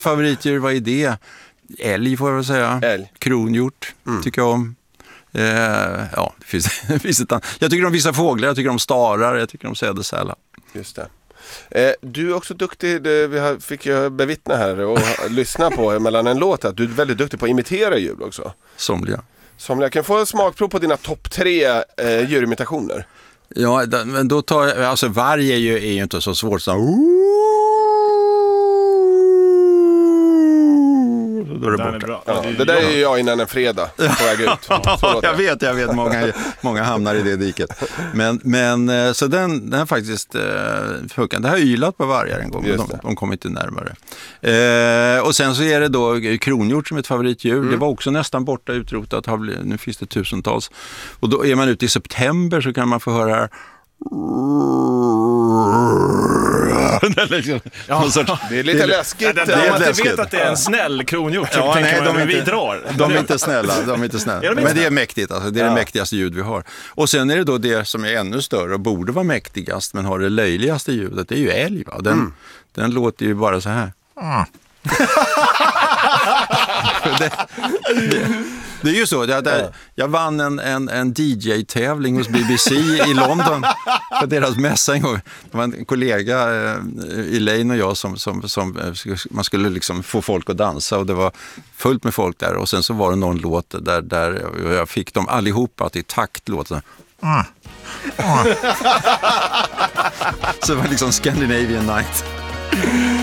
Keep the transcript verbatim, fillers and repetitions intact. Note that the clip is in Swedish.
Favoritdjur, vad är det? Älg får jag väl säga. Älg. Kronhjort mm. tycker jag om. Eh, ja, det finns, det finns ett annat. Jag tycker om vissa fåglar, jag tycker om starar, jag tycker om sädesärla. Just det. Eh, du är också duktig, det, vi har, fick jag bevittna här och lyssna på mellan en låt att du är väldigt duktig på att imitera djur också. Somliga. Somliga. Kan jag få en smakprov på dina topp tre eh, djurimitationer? Ja, men då tar jag, alltså varje är ju, är ju inte så svårt så då är det borta. Är bra. Ja, det där är ju jag innan en fredag på väg ut. Ja, jag vet, jag vet. Många, många hamnar i det diket. Men, men så den, den har faktiskt eh, funkat. Det har ylat på vargar en gång, men de, de kom inte närmare. Eh, och sen så är det då kronhjort som ett favoritdjur. Mm. Det var också nästan borta utrotat. Nu finns det tusentals. Och då är man ute i september så kan man få höra det, är liksom, ja, sorts, det är lite det, läskigt. Ja, det, det, man inte vet att det är en snäll kronhjort. Ja, nej, de, vi inte, drar. de är inte snälla. De är inte snälla. Ja, de är men det är mäktigt. Alltså, det är ja. det mäktigaste ljud vi har. Och sen är det då det som är ännu större och borde vara mäktigast men har det löjligaste ljudet. Det är ju älg. Va? Den, mm. den låter ju bara så här. Mm. det, det, det är ju så, det, det, jag vann en, en, en D J-tävling hos B B C i London för deras mässa en gång. Det var en kollega, eh, Elaine och jag, som, som, som man skulle liksom få folk att dansa och det var fullt med folk där. Och sen så var det någon låt där, där jag fick dem allihopa att i takt låta. Mm. Mm. Så det var liksom Scandinavian Night.